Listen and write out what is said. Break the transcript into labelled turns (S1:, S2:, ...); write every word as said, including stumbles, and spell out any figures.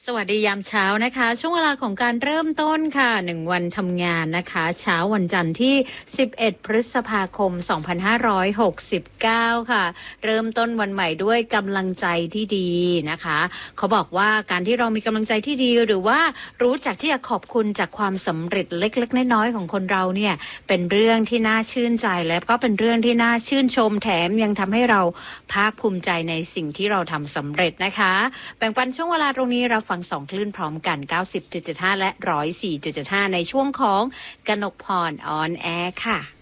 S1: สวัสดียามเช้านะคะช่วงเวลาของการเริ่มต้นค่ะหนึ่งวันทำงานนะคะเช้าวันจันทร์ที่สิบเอ็ดพฤษภาคมสองพันห้าร้อยหกสิบเก้าค่ะเริ่มต้นวันใหม่ด้วยกำลังใจที่ดีนะคะเขาบอกว่าการที่เรามีกำลังใจที่ดีหรือว่ารู้จักที่จะขอบคุณจากความสำเร็จเล็กๆน้อยๆของคนเราเนี่ยเป็นเรื่องที่น่าชื่นใจและก็เป็นเรื่องที่น่าชื่นชมแถมยังทำให้เราภาคภูมิใจในสิ่งที่เราทำสำเร็จนะคะแบ่งปันช่วงเวลาตรงนี้เราฟังสองคลื่นพร้อมกัน เก้าสิบจุดเจ็ดห้า และ หนึ่งร้อยสี่จุดเจ็ดห้า ในช่วงของกนกพรออนแอร์ค่ะ